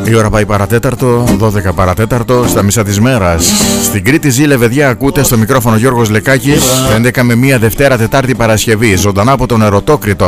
Η ώρα πάει παρατέταρτο, 12 παρατέταρτο, στα μισά της μέρας. Στην Κρήτη ζει Λεβεδιά, ακούτε στο μικρόφωνο Γιώργος Λεκάκης. 11 με 1 Δευτέρα, Τετάρτη, Παρασκευή. Ζωντανά από τον Ερωτόκριτο.